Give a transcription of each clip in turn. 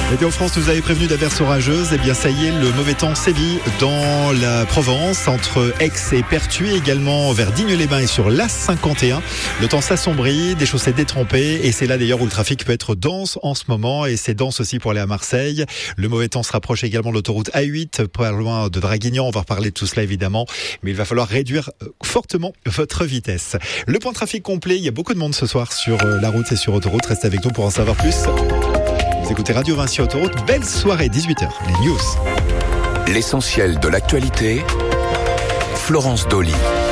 Météo France nous avait prévenu d'averses orageuses. Eh bien, ça y est, le mauvais temps sévit dans la Provence, entre Aix et Pertuis, également vers Digne-les-Bains et sur l'A51. Le temps s'assombrit, des chaussées détrempées, et c'est là d'ailleurs où le trafic peut être dense en ce moment, et c'est dense aussi pour aller à Marseille. Le mauvais temps se rapproche également de l'autoroute A8, pas loin de Draguignan. On va reparler de tout cela évidemment, mais il va falloir réduire fortement votre vitesse. Le point trafic complet, il y a beaucoup de monde ce soir sur la route et sur autoroute. Restez avec nous pour en savoir plus. Vous écoutez Radio Vinci Autoroute, belle soirée, 18h, les news. L'essentiel de l'actualité, Florence Dolly.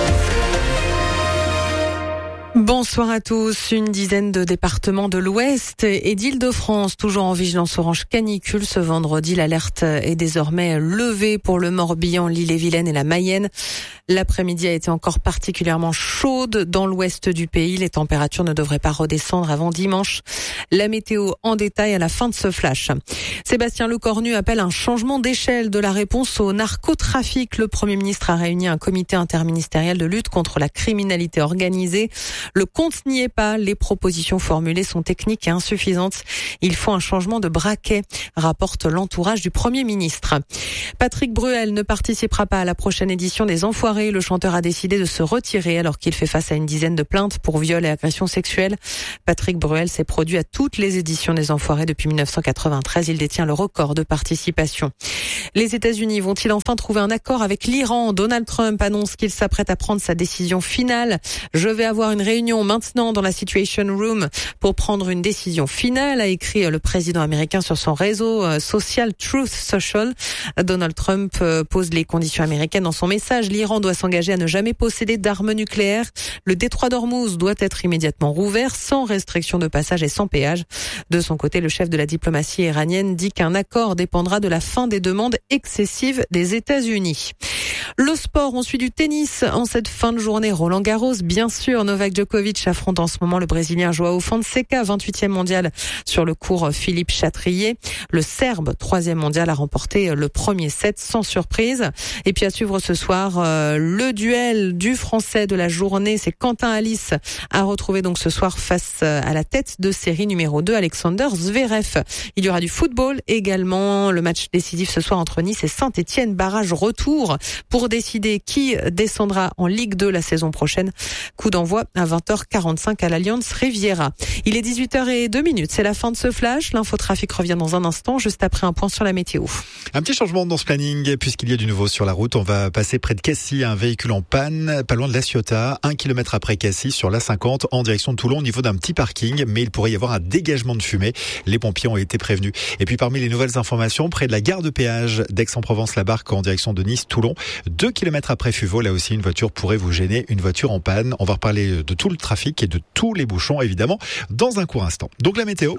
Bonsoir à tous. Une dizaine de départements de l'Ouest et d'Île-de-France toujours en vigilance orange canicule ce vendredi. L'alerte est désormais levée pour le Morbihan, l'Ille-et-Vilaine et la Mayenne. L'après-midi a été encore particulièrement chaude dans l'ouest du pays. Les températures ne devraient pas redescendre avant dimanche. La météo en détail à la fin de ce flash. Sébastien Lecornu appelle un changement d'échelle de la réponse au narcotrafic. Le Premier ministre a réuni un comité interministériel de lutte contre la criminalité organisée. Le compte n'y est pas. Les propositions formulées sont techniques et insuffisantes. Il faut un changement de braquet, rapporte l'entourage du Premier ministre. Patrick Bruel ne participera pas à la prochaine édition des Enfoirés. Le chanteur a décidé de se retirer alors qu'il fait face à une dizaine de plaintes pour viol et agression sexuelle. Patrick Bruel s'est produit à toutes les éditions des Enfoirés depuis 1993. Il détient le record de participation. Les États-Unis vont-ils enfin trouver un accord avec l'Iran ? Donald Trump annonce qu'il s'apprête à prendre sa décision finale. Je vais avoir une réunion maintenant dans la Situation Room pour prendre une décision finale, a écrit le président américain sur son réseau social Truth Social. Donald Trump pose les conditions américaines dans son message. L'Iran doit s'engager à ne jamais posséder d'armes nucléaires. Le détroit d'Ormuz doit être immédiatement rouvert, sans restriction de passage et sans péage. De son côté, le chef de la diplomatie iranienne dit qu'un accord dépendra de la fin des demandes excessives des États-Unis. Le sport, on suit du tennis en cette fin de journée. Roland Garros, bien sûr. Novak Djokovic affronte en ce moment le Brésilien João Fonseca, 28e mondial sur le court Philippe Chatrier. Le Serbe, 3e mondial, a remporté le premier set sans surprise. Et puis à suivre ce soir, le duel du Français de la journée, c'est Quentin Alice, à retrouver donc ce soir face à la tête de série numéro 2, Alexander Zverev. Il y aura du football également. Le match décisif ce soir entre Nice et Saint-Etienne, barrage retour pour décider qui descendra en Ligue 2 la saison prochaine. Coup d'envoi à 20h45 à l'Alliance Riviera. Il est 18h02, c'est la fin de ce flash. L'infotrafic revient dans un instant, juste après un point sur la météo. Un petit changement dans ce planning, puisqu'il y a du nouveau sur la route. On va passer près de Cassis, un véhicule en panne, pas loin de La Ciotat, 1 kilomètre après Cassis, sur l'A50, en direction de Toulon, au niveau d'un petit parking, mais il pourrait y avoir un dégagement de fumée. Les pompiers ont été prévenus. Et puis parmi les nouvelles informations, près de la gare de péage d'Aix-en-Provence-la-Barque, en direction de Nice-Toulon, 2 kilomètres après Fuveau, là aussi une voiture pourrait vous gêner, une voiture en panne. On va reparler de tout le trafic et de tous les bouchons, évidemment, dans un court instant. Donc la météo.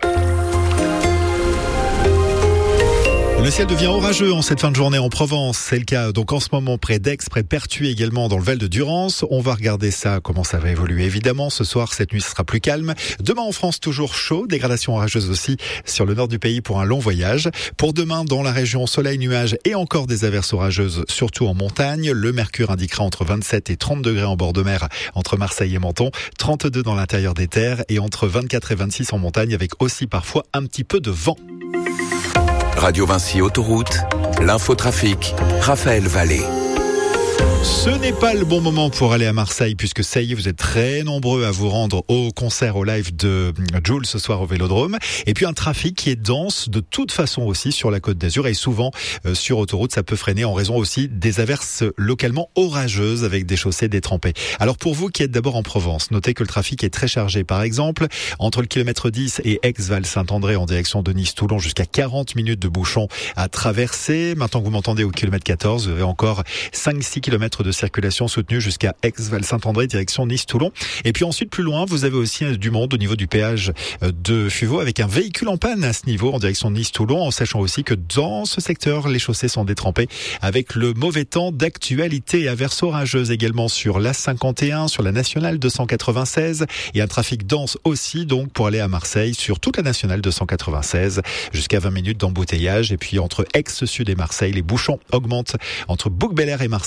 Le ciel devient orageux en cette fin de journée en Provence. C'est le cas donc en ce moment près d'Aix, près de Pertuis également dans le Val de Durance. On va regarder ça, comment ça va évoluer évidemment. Ce soir, cette nuit, ce sera plus calme. Demain en France, toujours chaud. Dégradation orageuse aussi sur le nord du pays pour un long voyage. Pour demain, dans la région, soleil, nuages et encore des averses orageuses, surtout en montagne. Le mercure indiquera entre 27 et 30 degrés en bord de mer entre Marseille et Menton. 32 dans l'intérieur des terres et entre 24 et 26 en montagne avec aussi parfois un petit peu de vent. Radio Vinci Autoroute, l'infotrafic, Raphaël Vallée. Ce n'est pas le bon moment pour aller à Marseille puisque ça y est, vous êtes très nombreux à vous rendre au concert, au live de Jul ce soir au Vélodrome. Et puis un trafic qui est dense de toute façon aussi sur la Côte d'Azur et souvent sur autoroute, ça peut freiner en raison aussi des averses localement orageuses avec des chaussées détrempées. Alors pour vous qui êtes d'abord en Provence, notez que le trafic est très chargé. Par exemple, entre le kilomètre 10 et Aix-Val-Saint-André en direction de Nice-Toulon, jusqu'à 40 minutes de bouchon à traverser. Maintenant que vous m'entendez au kilomètre 14, vous avez encore 5-6 kilomètres de circulation soutenue jusqu'à Aix-Val-Saint-André, direction Nice-Toulon. Et puis ensuite, plus loin, vous avez aussi du monde au niveau du péage de Fuveau avec un véhicule en panne à ce niveau en direction de Nice-Toulon, en sachant aussi que dans ce secteur, les chaussées sont détrempées avec le mauvais temps d'actualité. Averses orageuses également sur l'A51, sur la nationale 296 et un trafic dense aussi donc pour aller à Marseille sur toute la nationale 296 jusqu'à 20 minutes d'embouteillage. Et puis entre Aix-Sud et Marseille, les bouchons augmentent entre Bouc-Bel-Air et Marseille jusqu'à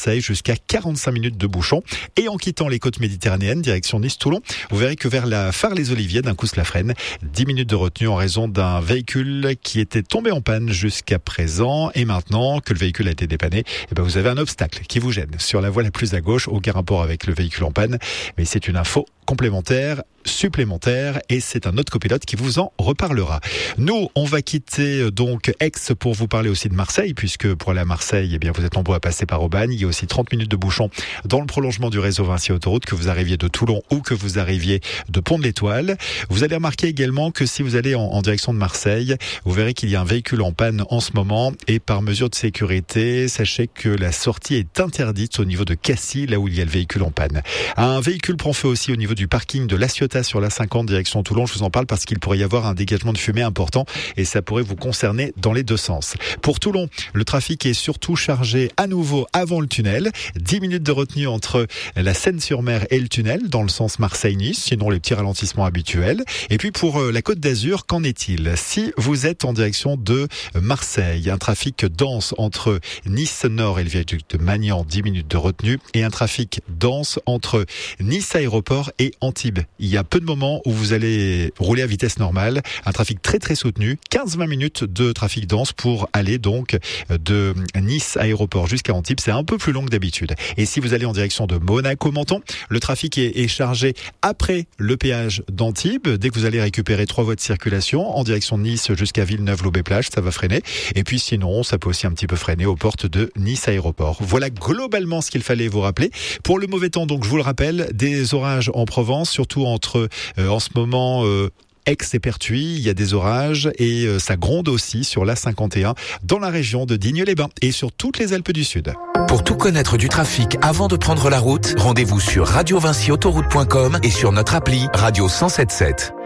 jusqu'à 45 minutes de bouchon. Et en quittant les côtes méditerranéennes, direction Nice-Toulon, vous verrez que vers la Phare-les-Oliviers, d'un coup la freine. 10 minutes de retenue en raison d'un véhicule qui était tombé en panne jusqu'à présent. Et maintenant que le véhicule a été dépanné, vous avez un obstacle qui vous gêne sur la voie la plus à gauche. Aucun rapport avec le véhicule en panne, mais c'est une info complémentaire, supplémentaire, et c'est un autre copilote qui vous en reparlera. Nous, on va quitter donc Aix pour vous parler aussi de Marseille, puisque pour aller à Marseille, vous êtes nombreux à passer par Aubagne. Il y a aussi 30 minutes de bouchon dans le prolongement du réseau Vinci Autoroute, que vous arriviez de Toulon ou que vous arriviez de Pont de l'Étoile. Vous allez remarquer également que si vous allez en direction de Marseille, vous verrez qu'il y a un véhicule en panne en ce moment, et par mesure de sécurité, sachez que la sortie est interdite au niveau de Cassis, là où il y a le véhicule en panne. Un véhicule prend feu aussi au niveau du parking de La Ciotat sur la 50 direction Toulon. Je vous en parle parce qu'il pourrait y avoir un dégagement de fumée important et ça pourrait vous concerner dans les deux sens. Pour Toulon, le trafic est surtout chargé à nouveau avant le tunnel. 10 minutes de retenue entre la Seine-sur-Mer et le tunnel dans le sens Marseille-Nice, sinon les petits ralentissements habituels. Et puis pour la Côte d'Azur, qu'en est-il? Si vous êtes en direction de Marseille, un trafic dense entre Nice-Nord et le viaduc de Magnan, 10 minutes de retenue, et un trafic dense entre Nice-Aéroport et Antibes. Il y a peu de moments où vous allez rouler à vitesse normale, un trafic très très soutenu, 15-20 minutes de trafic dense pour aller donc de Nice Aéroport jusqu'à Antibes, c'est un peu plus long que d'habitude. Et si vous allez en direction de Monaco-Menton, le trafic est chargé après le péage d'Antibes. Dès que vous allez récupérer 3 voies de circulation en direction de Nice jusqu'à Villeneuve-Loubet-Plage, ça va freiner. Et puis sinon, ça peut aussi un petit peu freiner aux portes de Nice Aéroport. Voilà globalement ce qu'il fallait vous rappeler. Pour le mauvais temps, donc je vous le rappelle, des orages en Provence, surtout entre en ce moment Aix et Pertuis, il y a des orages et ça gronde aussi sur l'A51 dans la région de Digne-les-Bains et sur toutes les Alpes du Sud. Pour tout connaître du trafic avant de prendre la route, rendez-vous sur radiovinciautoroute.com et sur notre appli Radio 107.7.